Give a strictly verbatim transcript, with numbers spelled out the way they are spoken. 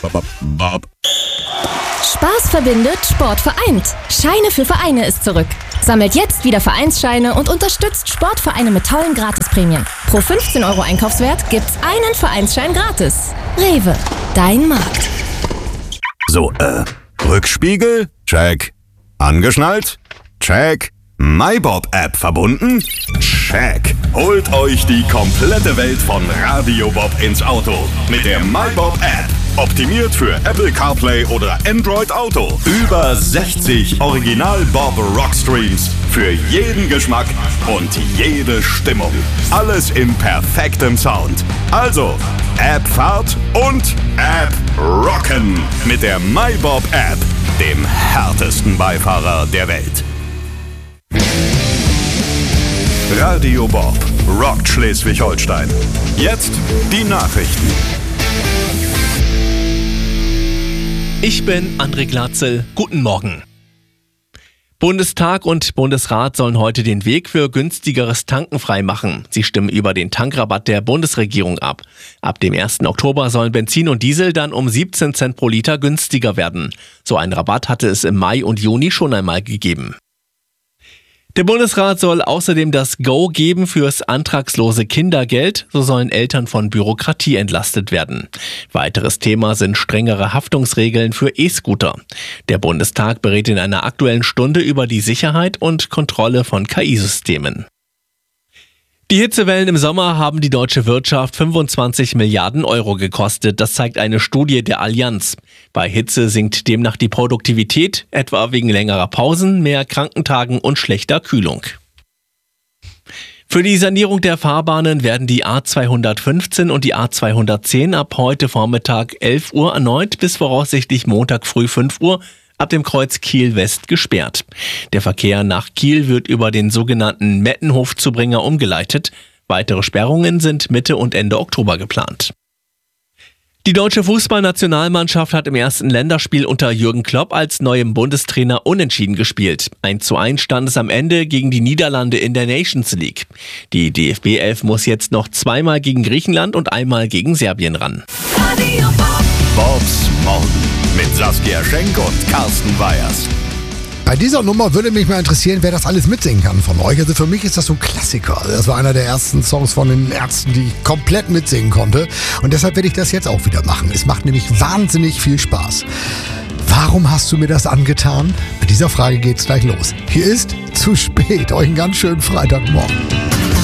Bob, Bob. Spaß verbindet, Sport vereint. Scheine für Vereine ist zurück. Sammelt jetzt wieder Vereinsscheine und unterstützt Sportvereine mit tollen Gratisprämien. Pro fünfzehn Euro Einkaufswert gibt's einen Vereinsschein gratis. Rewe, dein Markt. So, äh, Rückspiegel? Check. Angeschnallt? Check. MyBob-App verbunden? Check. Holt euch die komplette Welt von Radio Bob ins Auto mit der MyBob-App. Optimiert für Apple CarPlay oder Android Auto. Über sechzig Original-Bob-Rock-Streams für jeden Geschmack und jede Stimmung. Alles in perfektem Sound. Also, App-Fahrt und App-Rocken mit der MyBob-App, dem härtesten Beifahrer der Welt. Radio Bob rockt Schleswig-Holstein. Jetzt die Nachrichten. Ich bin André Glatzel. Guten Morgen. Bundestag und Bundesrat sollen heute den Weg für günstigeres Tanken freimachen. Sie stimmen über den Tankrabatt der Bundesregierung ab. Ab dem ersten Oktober sollen Benzin und Diesel dann um siebzehn Cent pro Liter günstiger werden. So einen Rabatt hatte es im Mai und Juni schon einmal gegeben. Der Bundesrat soll außerdem das Go geben fürs antragslose Kindergeld. So sollen Eltern von Bürokratie entlastet werden. Weiteres Thema sind strengere Haftungsregeln für E-Scooter. Der Bundestag berät in einer aktuellen Stunde über die Sicherheit und Kontrolle von K I-Systemen. Die Hitzewellen im Sommer haben die deutsche Wirtschaft fünfundzwanzig Milliarden Euro gekostet. Das zeigt eine Studie der Allianz. Bei Hitze sinkt demnach die Produktivität, etwa wegen längerer Pausen, mehr Krankentagen und schlechter Kühlung. Für die Sanierung der Fahrbahnen werden die A zweihundertfünfzehn und die A zweihundertzehn ab heute Vormittag elf Uhr erneut bis voraussichtlich Montag früh fünf Uhr ab dem Kreuz Kiel-West gesperrt. Der Verkehr nach Kiel wird über den sogenannten Mettenhof-Zubringer umgeleitet. Weitere Sperrungen sind Mitte und Ende Oktober geplant. Die deutsche Fußballnationalmannschaft hat im ersten Länderspiel unter Jürgen Klopp als neuem Bundestrainer unentschieden gespielt. eins zu eins stand es am Ende gegen die Niederlande in der Nations League. Die D F B elf muss jetzt noch zweimal gegen Griechenland und einmal gegen Serbien ran. Bobs Morgen mit Saskia Schenk und Carsten Weyers. Bei dieser Nummer würde mich mal interessieren, wer das alles mitsingen kann von euch. Also für mich ist das so ein Klassiker. Das war einer der ersten Songs von den Ärzten, die ich komplett mitsingen konnte. Und deshalb werde ich das jetzt auch wieder machen. Es macht nämlich wahnsinnig viel Spaß. Warum hast du mir das angetan? Mit dieser Frage geht's gleich los. Hier ist Zu spät. Euch einen ganz schönen Freitagmorgen.